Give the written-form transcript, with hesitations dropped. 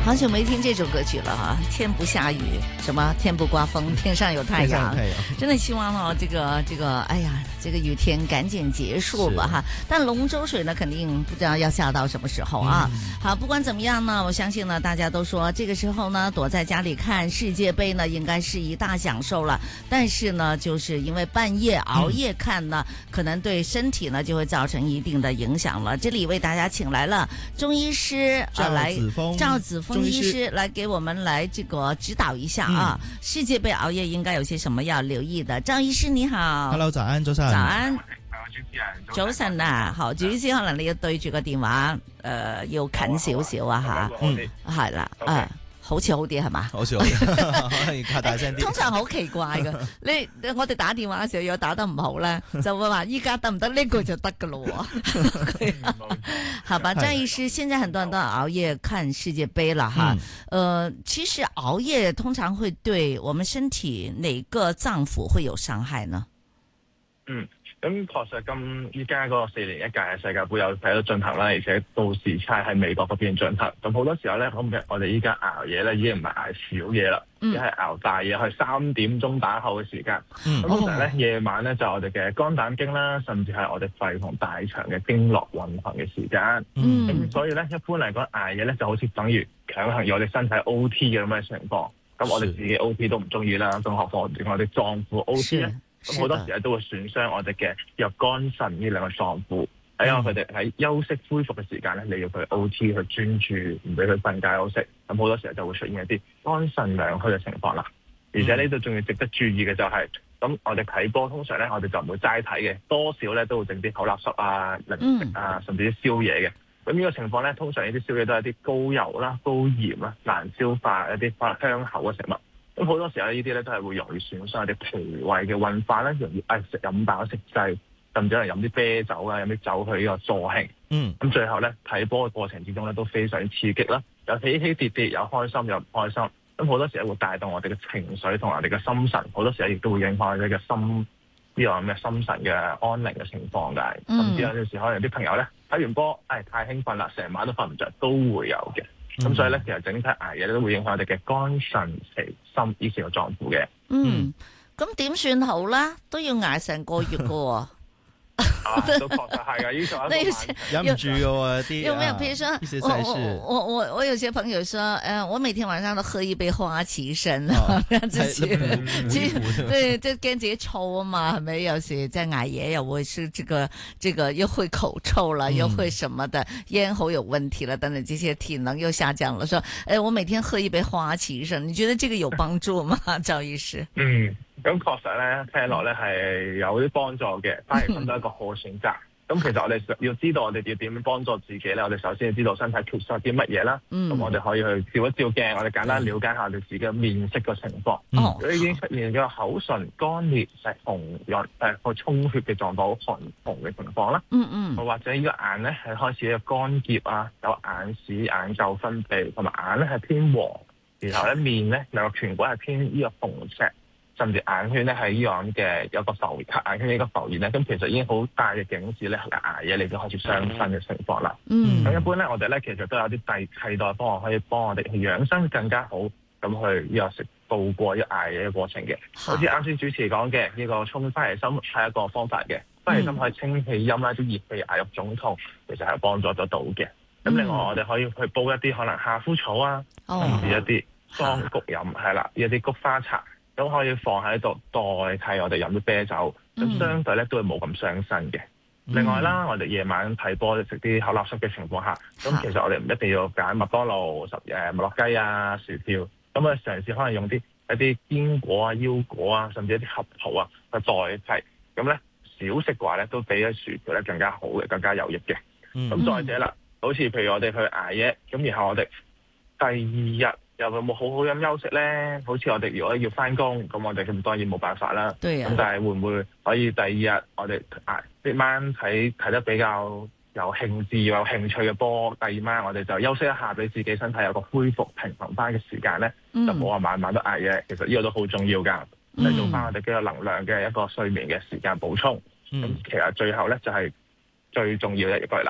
好久没听这首歌曲了哈，天不下雨，什么天不刮风，天上有太阳，真的希望这个，哎呀，这个雨天赶紧结束吧哈。但龙舟水呢，肯定不知道要下到什么时候啊。好，不管怎么样呢，我相信呢，大家都说这个时候呢，躲在家里看世界杯呢，应该是一大享受了。但是呢，就是因为半夜熬夜看呢，可能对身体呢就会造成一定的影响了。这里为大家请来了中医师赵子峰医师来给我们来这个指导一下啊。世界杯熬夜應該有些什麼要留意的？趙醫師你好 ，Hello， 早安，早晨， 早安，早晨啊，好，主持可能你要對住個電話，要近少少啊吓，係啦，好似好啲係嘛？ 好似好啲，可以加大聲啲。 通常好奇怪嘅，我哋打電話嘅時候又打得唔好咧，就會話依家得唔得？呢個就得噶咯。好吧，張醫師，現在很多人都熬夜看世界杯了哈。其實熬夜通常會對我們身體哪個臟腑會有傷害呢？ 咁確實依家嗰個4年一屆嘅世界盃有喺度進行啦，而且到時差喺美國嗰邊進行。咁好多時候咧，我哋依家熬夜咧已經唔係熬小夜啦，而係熬大夜，去3點鐘打後嘅時間。咁通常咧夜晚咧就係我哋嘅肝膽經啦，甚至係我哋肺同大腸嘅經絡運行嘅時間。咁所以咧一般嚟講捱夜咧就好似等於強行要我哋身體 OT 嘅咁嘅情況。咁我哋自己 OT 都唔中意啦，更何況我哋臟腑 OT 咧。咁好多時咧都會損傷我哋嘅入肝腎呢兩個臟腑，因為佢哋喺休息恢復嘅時間咧，你要佢 OT 去專注，唔俾佢瞓覺休息。咁好多時候就會出現一啲肝腎兩虛嘅情況啦。而且呢度仲要值得注意嘅就係，咁我哋睇波通常咧，我哋就唔會齋睇嘅，多少咧都會整啲口垃圾啊、零食啊，甚至啲宵夜嘅。咁呢個情況咧，通常呢啲宵夜都係啲高油啦、高鹽啦、難消化一啲香口嘅食物。咁好多時候呢啲咧都係會容易損傷我哋脾胃嘅運化咧，容易飲飽食滯，甚至係飲啲啤酒啊、飲啲酒去呢個助興。咁最後咧睇波嘅過程之中咧都非常刺激啦，有起起跌跌，有開心有唔開心。咁好多時候會帶動我哋嘅情緒同我哋嘅心神，好多時候亦都會影響我哋嘅心呢個咁嘅心神嘅安寧嘅情況嘅。甚至有陣時可能有啲朋友咧睇完波，太興奮啦，成晚都瞓唔着，都會有嘅。咁所以咧，其實整體捱夜都會影響我哋嘅肝腎脾心呢4個臟腑嘅。 咁點算好啦？都要捱成個月噶。 都確實係㗎， 忍唔住嘅喎啲。 有沒有？譬如說，我有些朋友說，我每天晚上都喝一杯花旗參，對，即係驚自己燥啊嘛，係咪？有時即係捱夜又會是這個又會口臭了，又會什麼的，咽喉有問題了，等等，這些體能又下降了。說，我每天喝一杯花旗參，你覺得這個有幫助嗎？趙醫師？ 咁確實咧，聽落咧係有啲幫助嘅，花旗參都係一個好選擇。咁其實我哋要知道我哋要點樣幫助自己咧，我哋首先要知道身體缺失啲乜嘢啦。咁我哋可以去照一照鏡，我哋簡單了解下我哋自己嘅面色嘅情況。如果已經出現咗口唇乾裂、紅潤、個充血嘅狀況，好紅嘅情況啦。或者呢個眼咧係開始有乾澀啊，有眼屎、眼垢分泌，同埋眼咧係偏黃，然後咧面咧兩個顴骨係偏呢個紅赤。甚至眼圈咧係呢樣嘅有個浮眼圈呢個浮現咧，咁其實已經好大嘅警示咧，捱夜你都開始傷身嘅情況啦。咁一般咧，我哋咧其實都有啲替代方案可以幫我哋去養生更加好，咁去呢個度過呢個捱夜嘅過程嘅。好似啱先主持講嘅呢個沖花旗參係一個方法嘅，花旗參可以清氣陰啦，啲熱氣牙肉腫痛，其實係幫助得到嘅。咁另外我哋可以去煲一啲可能夏枯草啊，甚至一啲桑菊飲係啦，一啲菊花茶。咁可以放喺度代替我哋飲啲啤酒，咁相對咧都會冇咁傷身嘅。另外啦，我哋夜晚睇波食啲口垃圾嘅情況下，咁其實我哋唔一定要揀麥當勞、麥樂雞啊、薯條，咁啊嘗試可能用一啲堅果啊、腰果啊，甚至一啲合桃啊去代替。咁咧少食嘅話咧，都比啲薯條咧更加好嘅，更加有益嘅。咁再者啦，好似譬如我哋去捱夜，咁然後我哋第二日又有冇好好咁休息咧？好似我哋如果要翻工，咁我哋咁當然冇辦法啦。咁但係會唔會可以第二日我哋呢晚睇得比較有興致、有興趣嘅波，第二晚我哋就休息一下，俾自己身體有個恢復平衡翻嘅時間咧，就冇話晚晚都捱夜。其實呢個都好重要㗎，製造翻我哋嘅能量嘅一個睡眠嘅時間補充。咁其實最後咧就係最重要嘅一句啦。